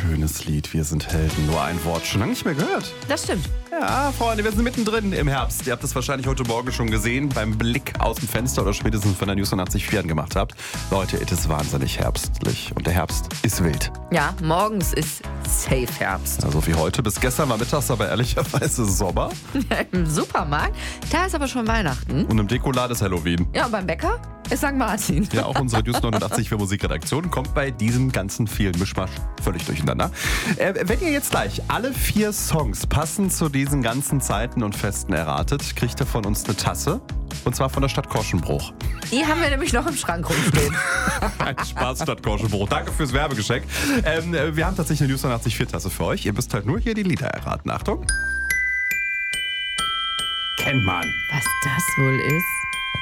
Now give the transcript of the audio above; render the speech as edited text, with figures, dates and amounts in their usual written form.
schönes Lied. Wir sind Helden. Nur ein Wort. Schon lange nicht mehr gehört. Das stimmt. Ja, Freunde, wir sind mittendrin im Herbst. Ihr habt es wahrscheinlich heute Morgen schon gesehen, beim Blick aus dem Fenster oder spätestens, wenn ihr News 84 angemacht habt. Leute, es ist wahnsinnig herbstlich. Und der Herbst ist wild. Ja, morgens ist safe Herbst. Also wie heute. Bis gestern war mittags aber ehrlicherweise Sommer. Im Supermarkt, da ist aber schon Weihnachten. Und im Dekoladen ist Halloween. Ja, und beim Bäcker ist St. Martin. Ja, auch unsere News 89 für Musikredaktion kommt bei diesem ganzen vielen Mischmasch völlig durcheinander. Wenn ihr jetzt gleich alle 4 Songs passend zu diesen ganzen Zeiten und Festen erratet, kriegt ihr von uns eine Tasse. Und zwar von der Stadt Korschenbruch. Die haben wir nämlich noch im Schrank rumstehen. Ein Spaß, Stadt Korschenbruch. Danke fürs Werbegeschenk. Wir haben tatsächlich eine News 89 Tasse für euch. Ihr müsst halt nur hier die Lieder erraten. Achtung. Kennt man. Was das wohl ist?